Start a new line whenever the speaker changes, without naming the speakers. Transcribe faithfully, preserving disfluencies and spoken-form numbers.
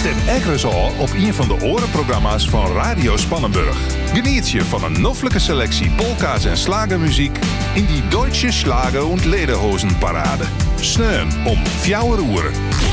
Zet Eggers al op een van de orenprogramma's van Radio Spannenburg. Geniet je van een noffelijke selectie polka's en slagermuziek in die Deutsche Schlager- und Lederhosenparade. Sneun om vier uur.